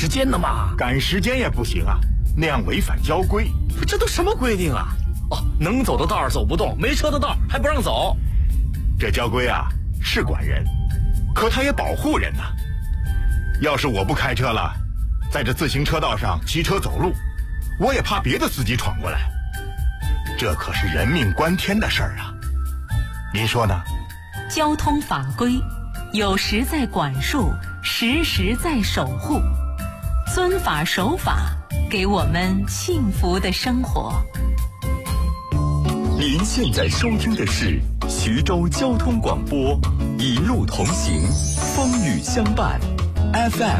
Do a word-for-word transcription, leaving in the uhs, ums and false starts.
时间的嘛。 赶时间也不行啊，那样违反交规。 这都什么规定啊？哦，能走的道儿走不动，没车的道儿还不让走。 这交规啊是管人，可它也保护人呐、啊。要是我不开车了，在这自行车道上骑车走路，我也怕别的司机闯过来。这可是人命关天的事儿啊，您说呢？ 交通法规有时在管束，时时在守护，遵法守法，给我们幸福的生活。 您现在收听的是徐州交通广播，一路同行，风雨相伴 ，F M。